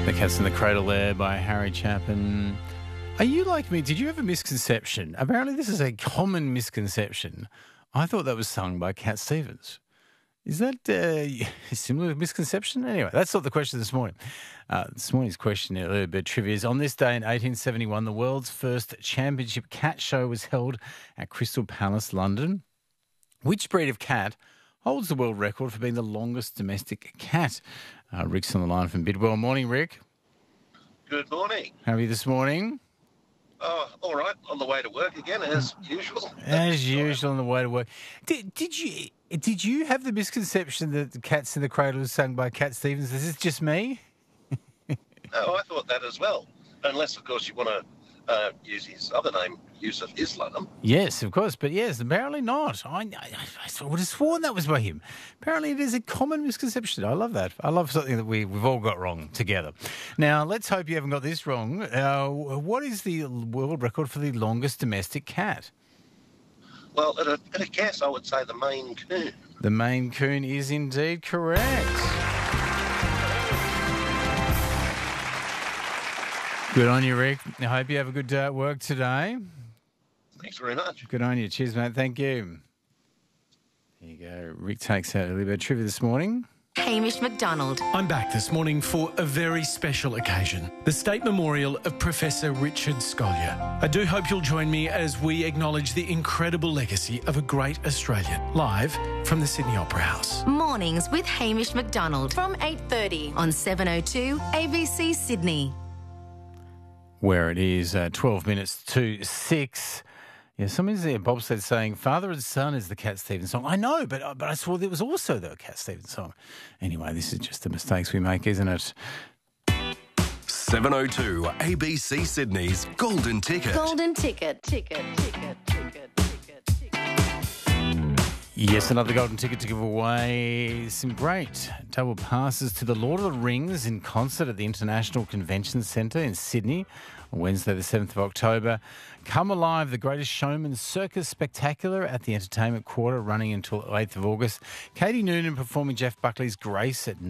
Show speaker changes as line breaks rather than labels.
The Cat's in the Cradle there by Harry Chapin. Are you like me? Did you have a misconception? Apparently this is a common misconception. I thought that was sung by Cat Stevens. Is that a similar misconception? Anyway, that's not the question this morning. This morning's question, a little bit of trivia, is on this day in 1871, the world's first championship cat show was held at Crystal Palace, London. Which breed of cat holds the world record for being the longest domestic cat? Rick's on the line from Bidwell. Morning, Rick.
Good morning.
How are you this morning?
Oh, all right. On the way to work again, as usual.
As usual, on the way to work. Did you have the misconception that the Cat's in the Cradle was sung by Cat Stevens? Is this just me?
No, I thought that as well. Unless, of course, you want to use his other name, Yusuf Islam.
Yes, of course. But yes, apparently not. I would have sworn that was by him. Apparently it is a common misconception. I love that. I love something that we've all got wrong together. Now, let's hope you haven't got this wrong. What is the world record for the longest domestic cat?
Well, at a guess, I would say the Maine Coon.
The Maine Coon is indeed correct. Good on you, Rick. I hope you have a good day at work today.
Thanks very much.
Good on you. Cheers, mate. Thank you. There you go. Rick takes out a little bit of trivia this morning.
Hamish McDonald.
I'm back this morning for a very special occasion, the State Memorial of Professor Richard Scolyer. I do hope you'll join me as we acknowledge the incredible legacy of a great Australian, live from the Sydney Opera House.
Mornings with Hamish McDonald from 8:30 on 7:02 ABC Sydney.
Where it is 12 minutes to 6. Yeah, somebody's there, Bob said, saying Father and Son is the Cat Stevens song. I know, but I saw there was also the Cat Stevens song. Anyway, this is just the mistakes we make, isn't it?
7:02 ABC Sydney's Golden Ticket.
Golden Ticket.
Yes, another golden ticket to give away. Some great double passes to the Lord of the Rings in concert at the International Convention Centre in Sydney on Wednesday the 7th of October. Come Alive, the Greatest Showman Circus Spectacular at the Entertainment Quarter, running until 8th of August. Katie Noonan performing Jeff Buckley's Grace at